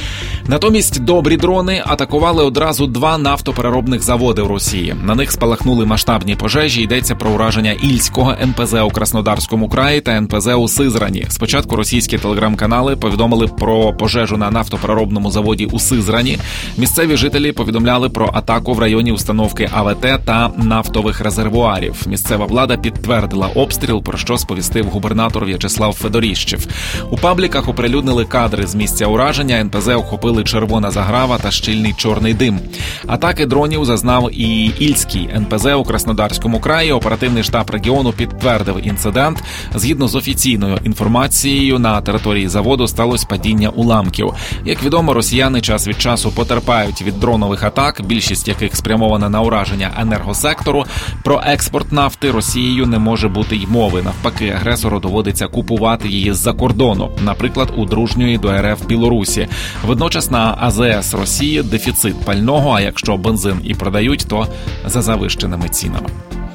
Натомість добрі дрони атакували одразу 2 нафтопереробних заводи в Росії. На них спалахнули масштабні пожежі. Йдеться про ураження Ільського НПЗ у Краснодарському краї та НПЗ у Сизрані. Спочатку російські телеграм-канали повідомили про пожежу на нафтопереробному заводі у Сизрані. Місцеві жителі повідомляли про атаку в районі установки АВТ та нафтових резервуарів. Місцева влада підтвердила обстріл, про що сповістив губернатор В'ячеслав Федоріщев. У пабліках оприлюднили кадри з місця ураження. НПЗ охопили червона заграва та щільний чорний дим. Атаки дронів зазнав і Ільський НПЗ у Краснодарському краї. Оперативний штаб регіону підтвердив інцидент. Згідно з офіційною інформацією, на території заводу сталося падіння уламків. Як відомо, росіяни час від часу потерпають від дронових атак, більшість яких спрямована на ураження енергосектору. Про експорт нафти Росією не може бути й мови. Навпаки, агресору доводиться купувати її з-за кордону, наприклад, у дружньої до РФ Білорусі. Водночас на АЗС Росії дефіцит пального, а якщо бензин і продають, то за завищеними цінами.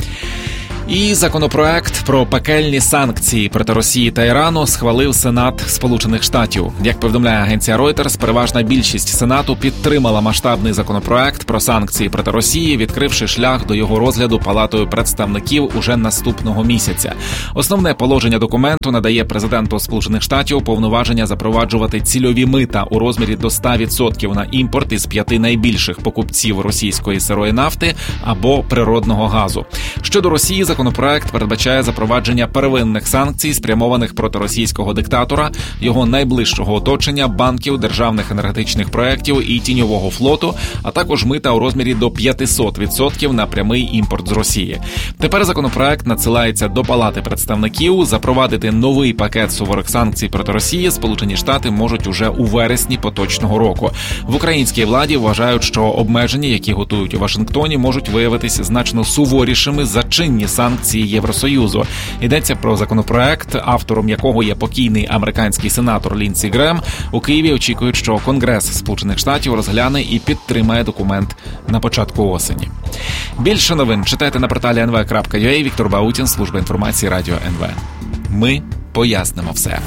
І законопроект про пекельні санкції проти Росії та Ірану схвалив Сенат Сполучених Штатів. Як повідомляє агенція Reuters, переважна більшість Сенату підтримала масштабний законопроект про санкції проти Росії, відкривши шлях до його розгляду Палатою представників уже наступного місяця. Основне положення документу надає президенту Сполучених Штатів повноваження запроваджувати цільові мита у розмірі до 100% на імпорт із 5 найбільших покупців російської сирої нафти або природного газу. Щодо Росії, законопроект передбачає запровадження первинних санкцій, спрямованих проти російського диктатора, його найближчого оточення, банків, державних енергетичних проєктів і тіньового флоту, а також мита у розмірі до 500% на прямий імпорт з Росії. Тепер законопроект надсилається до Палати представників. Запровадити новий пакет суворих санкцій проти Росії Сполучені Штати можуть уже у вересні поточного року. В українській владі вважають, що обмеження, які готують у Вашингтоні, можуть виявитися значно суворішими за чинні санкції Євросоюзу. Йдеться про законопроект, автором якого є покійний американський сенатор Ліндсі Грем. У Києві очікують, що Конгрес Сполучених Штатів розгляне і підтримає документ на початку осені. Більше новин читайте на порталі nv.ua. Віктор Баутін, служба інформації Радіо НВ. Ми пояснимо все.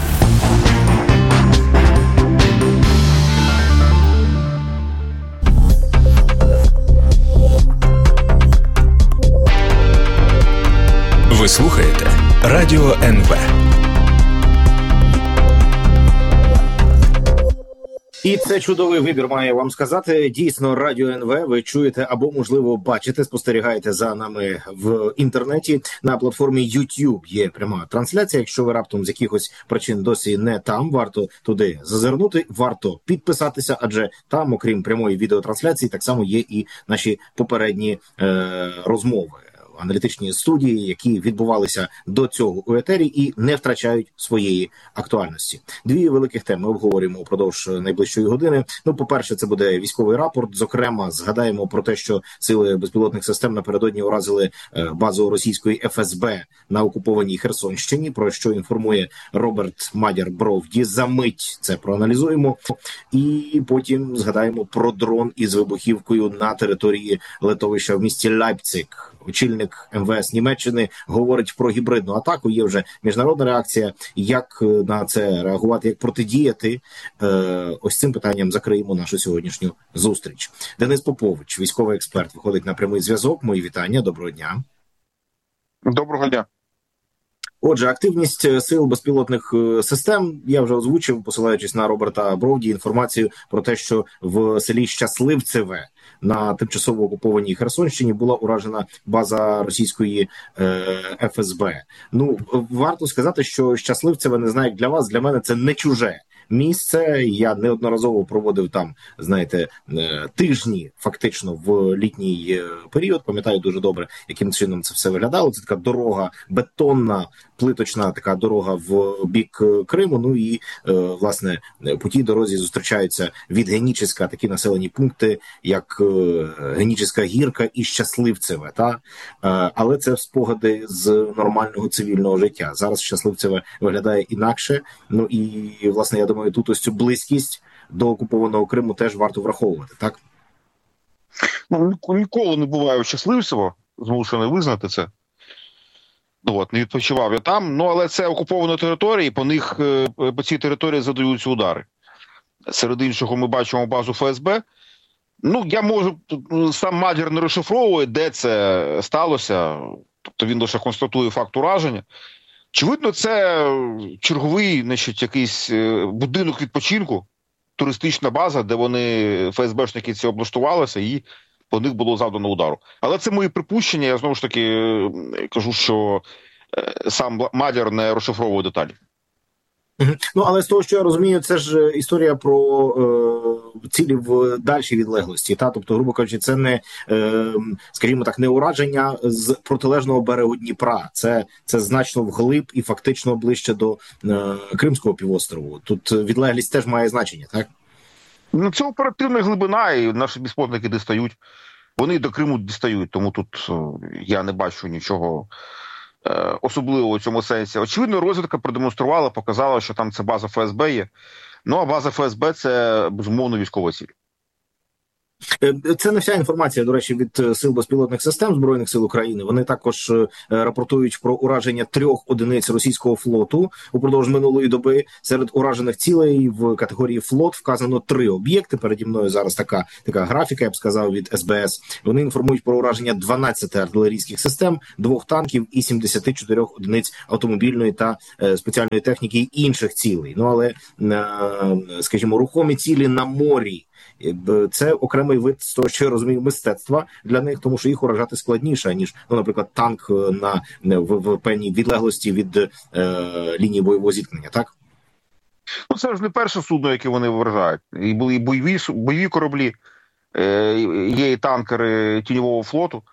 Ви слухаєте Радіо НВ. І це чудовий вибір, маю вам сказати. Дійсно, Радіо НВ ви чуєте або, можливо, бачите, спостерігаєте за нами в інтернеті. На платформі YouTube є пряма трансляція. Якщо ви раптом з якихось причин досі не там, варто туди зазирнути, варто підписатися, адже там, окрім прямої відеотрансляції, так само є і наші попередні розмови. Аналітичні студії, які відбувалися до цього у етері і не втрачають своєї актуальності. 2 великих теми обговорюємо упродовж найближчої години. Ну, по-перше, це буде військовий рапорт. Зокрема, згадаємо про те, що сили безпілотних систем напередодні уразили базу російської ФСБ на окупованій Херсонщині, про що інформує Роберт Мадяр-Бровді. За мить це проаналізуємо. І потім згадаємо про дрон із вибухівкою на території литовища в місті Лейпциг. Очільник МВС Німеччини говорить про гібридну атаку. Є вже міжнародна реакція. Як на це реагувати, як протидіяти? Ось цим питанням закриємо нашу сьогоднішню зустріч. Денис Попович, військовий експерт, виходить на прямий зв'язок. Мої вітання. Доброго дня. Доброго дня. Отже, активність сил безпілотних систем, я вже озвучив, посилаючись на Роберта Бровді, інформацію про те, що в селі Щасливцеве на тимчасово окупованій Херсонщині була уражена база російської ФСБ. Ну, варто сказати, що Щасливцеве, не знаю, як для вас, для мене це не чуже місце. Я неодноразово проводив там, знаєте, тижні фактично в літній період. Пам'ятаю дуже добре, яким чином це все виглядало. Це така дорога, бетонна, плиточна така дорога в бік Криму. Ну і, власне, по тій дорозі зустрічаються від Геніческа такі населені пункти, як Генічеська гірка і Щасливцеве. Але це спогади з нормального цивільного життя. Зараз Щасливцеве виглядає інакше. Ну і, власне, я думаю, тут ось цю близькість до окупованого Криму теж варто враховувати, так? Ну, ніколи не буваю щасливцево, змушений визнати це. Не відпочивав я там, але це окупована територія, і по цій території задаються удари. Серед іншого ми бачимо базу ФСБ. Ну, я можу, сам Мадір не розшифровує, де це сталося, тобто він лише констатує факт ураження. Очевидно, це черговий, значить, якийсь будинок відпочинку, туристична база, де вони, ФСБшники ці облаштувалися, і по них було завдано удару. Але це мої припущення, я знову ж таки кажу, що сам Мадір не розшифровує деталі. Ну, але з того, що я розумію, це ж історія про цілі в дальшій відлеглості. Тобто, грубо кажучи, це не, скажімо так, не ураження з протилежного берегу Дніпра. Це значно вглиб і фактично ближче до Кримського півострову. Тут відлеглість теж має значення, так? Ну, це оперативна глибина, і наші безпілотники дістають. Вони до Криму дістають, тому тут я не бачу нічого особливо в цьому сенсі. Очевидно, розвідка продемонструвала, показала, що там ця база ФСБ є. Ну, а база ФСБ – це, безумовно, військова ціль. Це не вся інформація, до речі, від Сил безпілотних систем Збройних сил України. Вони також рапортують про ураження 3 одиниць російського флоту упродовж минулої доби. Серед уражених цілей в категорії флот вказано 3 об'єкти. Переді мною зараз така графіка, я б сказав, від СБС. Вони інформують про ураження 12 артилерійських систем, 2 танків і 74 одиниць автомобільної та спеціальної техніки і інших цілей. Ну, але, скажімо, рухомі цілі на морі. Це окремий вид, з того, що я розумію, мистецтва для них, тому що їх уражати складніше, ніж, наприклад, танк в певній відлеглості від лінії бойового зіткнення, так? Ну, це ж не перше судно, яке вони вражають. І були бойові кораблі, є і танкери тіньового флоту.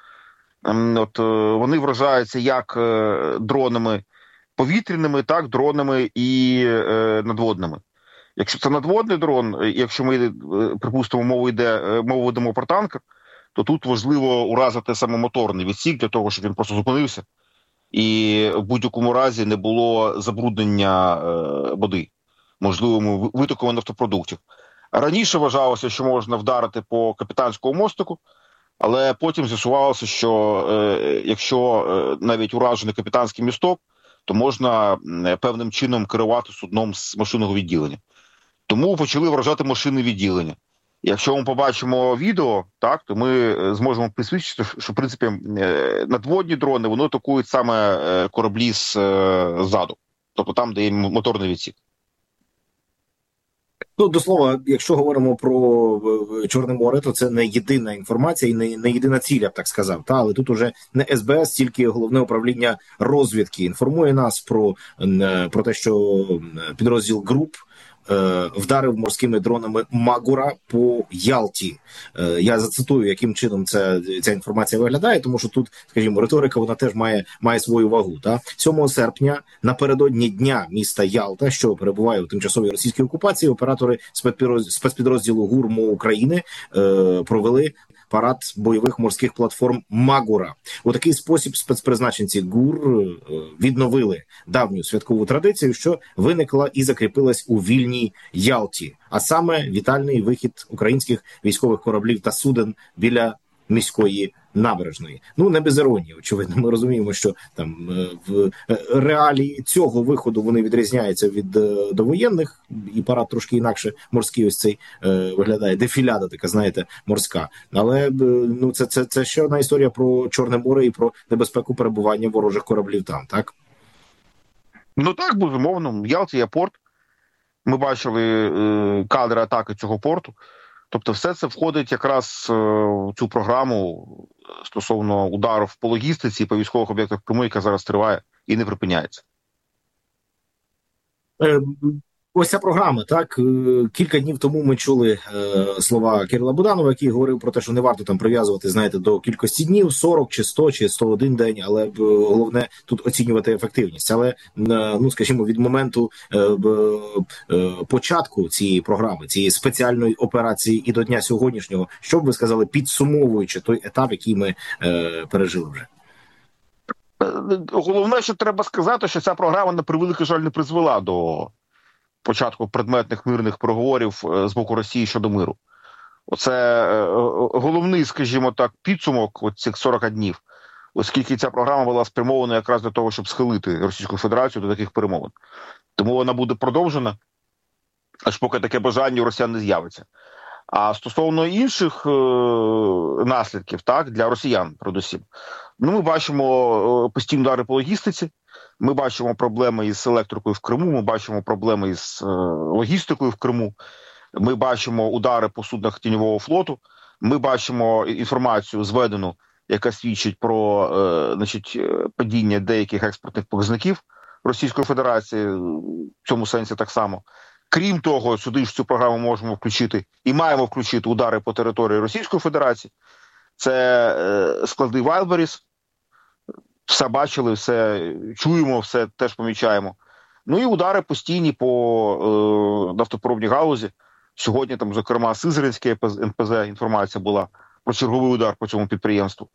Вони вражаються як дронами повітряними, так, дронами і надводними. Якщо це надводний дрон, якщо ми, припустимо, мову ведемо про танкер, то тут важливо уразити саме моторний відсік для того, щоб він просто зупинився і в будь-якому разі не було забруднення води, можливо, витоком нафтопродуктів. Раніше вважалося, що можна вдарити по капітанському мостику, але потім з'ясувалося, що якщо навіть уражений капітанський місток, то можна певним чином керувати судном з машинного відділення. Тому почали вражати машинне відділення. Якщо ми побачимо відео, так, то ми зможемо присвідчити, що, в принципі, надводні дрони, вони атакують саме кораблі ззаду. Тобто там, де є моторний відсік. Ну, до слова, якщо говоримо про Чорне море, то це не єдина інформація і не єдина ціль, я б так сказав. Але тут уже не СБС, тільки Головне управління розвідки інформує нас про те, що підрозділ ГРУП вдарив морськими дронами Магура по Ялті. Я зацитую, яким чином ця інформація виглядає, тому що тут, скажімо, риторика, вона теж має свою вагу. 7 серпня, напередодні дня міста Ялта, що перебуває у тимчасовій російській окупації, оператори спецпідрозділу ГУР МО України провели парад бойових морських платформ Магура. У такий спосіб спецпризначенці ГУР відновили давню святкову традицію, що виникла і закріпилась у вільній Ялті, а саме вітальний вихід українських військових кораблів та суден біля міської набережної. Ну, не без іронії, очевидно. Ми розуміємо, що там в реалії цього виходу вони відрізняються від довоєнних, і парад трошки інакше морський ось цей виглядає. Дефіляда така, знаєте, морська. Але ну, це ще одна історія про Чорне море і про небезпеку перебування ворожих кораблів там, так? Ну так, безумовно. В Ялті є порт. Ми бачили кадри атаки цього порту. Тобто все це входить якраз в цю програму стосовно ударів по логістиці і по військових об'єктах Криму, яка зараз триває і не припиняється. Ось ця програма, так, кілька днів тому ми чули слова Кирила Буданова, який говорив про те, що не варто там прив'язувати, знаєте, до кількості днів, 40 чи 100 чи 101 день, але головне тут оцінювати ефективність. Але, ну, скажімо, від моменту початку цієї програми, цієї спеціальної операції і до дня сьогоднішнього, що б ви сказали, підсумовуючи той етап, який ми пережили вже? Головне, що треба сказати, що ця програма, на превеликий жаль, не призвела до початку предметних мирних переговорів з боку Росії щодо миру. Оце головний, скажімо так, підсумок цих 40 днів, оскільки ця програма була спрямована якраз для того, щоб схилити Російську Федерацію до таких перемовин. Тому вона буде продовжена. аж поки таке бажання у росіян не з'явиться. А стосовно інших наслідків, так, для росіян, передусім, ми бачимо постійні удари по логістиці, ми бачимо проблеми із електрикою в Криму, ми бачимо проблеми із логістикою в Криму, ми бачимо удари по суднах тіньового флоту, ми бачимо інформацію зведену, яка свідчить про падіння деяких експортних показників Російської Федерації, в цьому сенсі так само. Крім того, сюди ж цю програму можемо включити і маємо включити удари по території Російської Федерації. Це склади Wildberries. Все бачили, все чуємо, все теж помічаємо. Ну і удари постійні по нафтопровідній галузі. Сьогодні там, зокрема, Сизринське НПЗ, інформація була про черговий удар по цьому підприємству.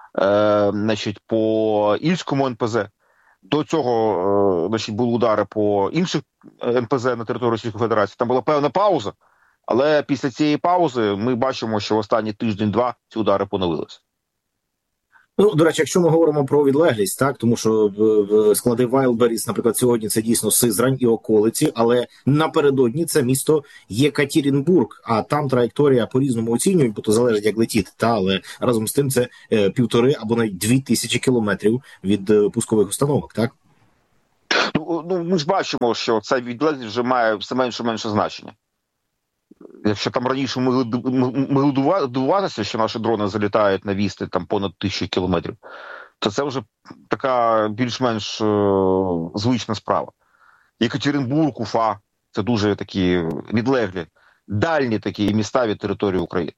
По Ільському НПЗ. До цього були удари по інших НПЗ на території Російської Федерації. Там була певна пауза, але після цієї паузи ми бачимо, що в останні тиждень-два ці удари поновилися. Ну, до речі, якщо ми говоримо про відлеглість, так, тому що склади Wildberries, наприклад, сьогодні це дійсно Сизрань і околиці, але напередодні це місто Єкатеринбург, а там траєкторія по-різному оцінюють, бо то залежить, як летіти, але разом з тим це 1,5 або навіть 2000 кілометрів від пускових установок, так? Ну, ми ж бачимо, що ця відлеглість вже має все менше і менше значення. Якщо там раніше ми дивувалися, що наші дрони залітають на відстань там понад 1000 кілометрів, то це вже така більш-менш звична справа. Єкатеринбург, Уфа – це дуже такі відлеглі, дальні такі міста від території України.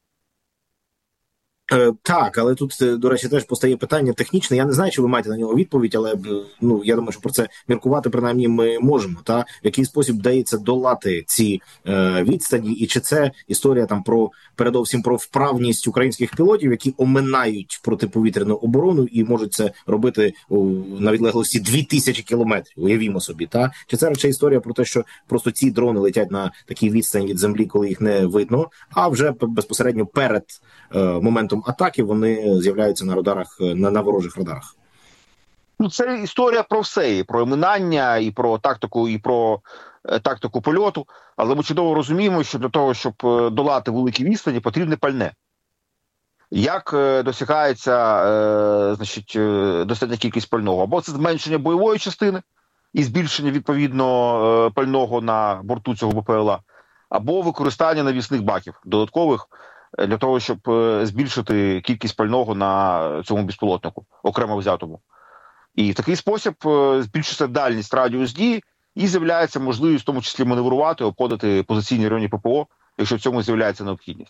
Так, але тут, до речі, теж постає питання технічне. Я не знаю, чи ви маєте на нього відповідь, але я думаю, що про це міркувати принаймні ми можемо. Та в який спосіб вдається долати ці відстані, і чи це історія там передовсім про вправність українських пілотів, які оминають протиповітряну оборону і можуть це робити на відлеглості 2000 кілометрів. Уявімо собі, та чи це радше історія про те, що просто ці дрони летять на такій відстані від землі, коли їх не видно, а вже безпосередньо перед моментом атаки вони з'являються на радарах, на ворожих радарах. Ну, це історія про все, і про оминання, і про тактику польоту, але ми чудово розуміємо, що для того, щоб долати великі відстані, потрібне пальне. Як досягається достатня кількість пального? Або це зменшення бойової частини і збільшення, відповідно, пального на борту цього БПЛА, або використання навісних баків додаткових, для того, щоб збільшити кількість пального на цьому безпілотнику, окремо взятому. І в такий спосіб збільшується дальність, радіус дії, і з'являється можливість в тому числі маневрувати, обходити позиційні райони ППО, якщо в цьому з'являється необхідність.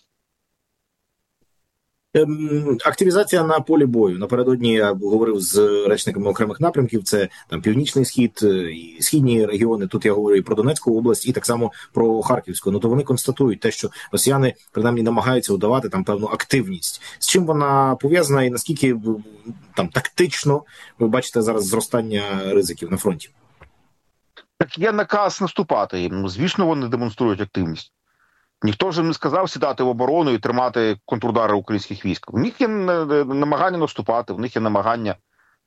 Активізація на полі бою. Напередодні я говорив з речниками окремих напрямків, це там Північний Схід, і східні регіони, тут я говорю і про Донецьку область, і так само про Харківську. Ну то вони констатують те, що росіяни принаймні намагаються удавати там певну активність. З чим вона пов'язана і наскільки там тактично ви бачите зараз зростання ризиків на фронті? Так є наказ наступати їм. Звісно, вони демонструють активність. Ніхто ж не сказав сідати в оборону і тримати контрудари українських військ. У них є намагання наступати, у них є намагання,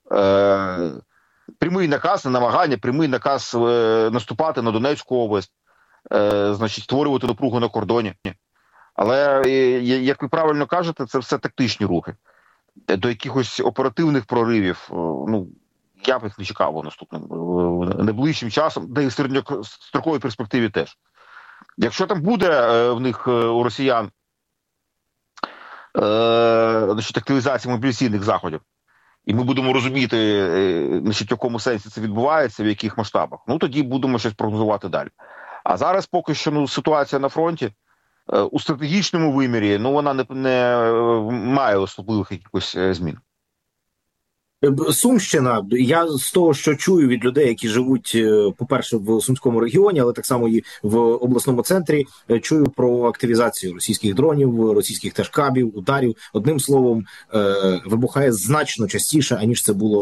прямий наказ наступати на Донецьку область, створювати напругу на кордоні. Але, як ви правильно кажете, це все тактичні рухи. До якихось оперативних проривів, я б їх не чекав наступним найближчим часом, де і в середньостроковій перспективі теж. Якщо там буде в них у росіян активізація мобілізаційних заходів, і ми будемо розуміти, в якому сенсі це відбувається, в яких масштабах, тоді будемо щось прогнозувати далі. А зараз поки що ситуація на фронті у стратегічному вимірі, вона не має особливих якихось змін. Сумщина, я з того, що чую від людей, які живуть, по-перше, в Сумському регіоні, але так само і в обласному центрі, чую про активізацію російських дронів, російських теж кабів, ударів. Одним словом, вибухає значно частіше, аніж це було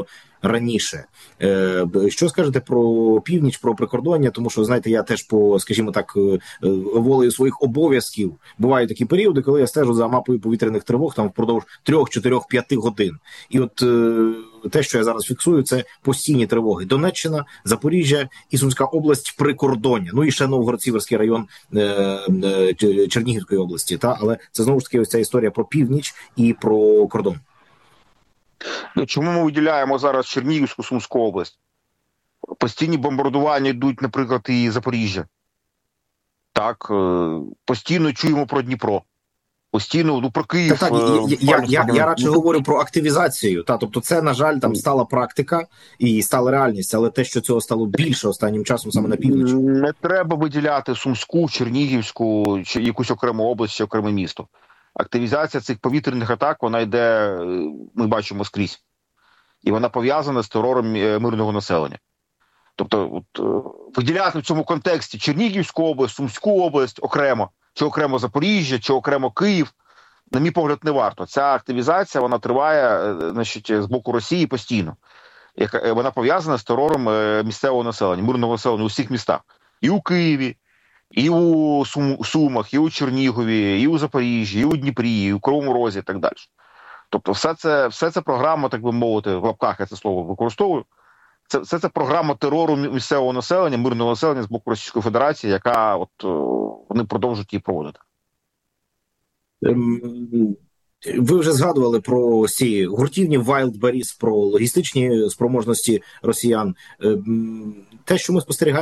раніше. Що скажете про північ, про прикордоння? Тому що, знаєте, я теж по, скажімо так, волею своїх обов'язків бувають такі періоди, коли я стежу за мапою повітряних тривог там впродовж 3, 4, 5 годин. І от те, що я зараз фіксую, це постійні тривоги. Донеччина, Запоріжжя і Сумська область прикордоння. Ну і ще Новгород-Сіверський район Чернігівської області. Але це знову ж таки ось ця історія про північ і про кордон. Чому ми виділяємо зараз Чернігівську, Сумську область? Постійні бомбардування йдуть, наприклад, і Запоріжжя. Так, постійно чуємо про Дніпро. Постійно, про Київ. Я радше говорю про активізацію. Тобто це, на жаль, там стала практика і стала реальність, але те, що цього стало більше останнім часом саме на північ. Не треба виділяти Сумську, Чернігівську, чи якусь окрему область, чи окреме місто. Активізація цих повітряних атак, вона йде, ми бачимо, скрізь. І вона пов'язана з терором мирного населення. Тобто, виділяти в цьому контексті Чернігівську область, Сумську область окремо, чи окремо Запоріжжя, чи окремо Київ, на мій погляд, не варто. Ця активізація, вона триває, з боку Росії постійно. Вона пов'язана з терором місцевого населення, мирного населення у всіх містах. І у Києві, і у Сумах, і у Чернігові, і у Запоріжжі, і у Дніпрі, і у Кривому Розі, і так далі. Тобто все це програма, так би мовити, в лапках я це слово використовую, це програма терору місцевого населення, мирного населення з боку Російської Федерації, яка вони продовжують її проводити. Ви вже згадували про ці гуртівні Wildberries, про логістичні спроможності росіян. Те, що ми спостерігаємо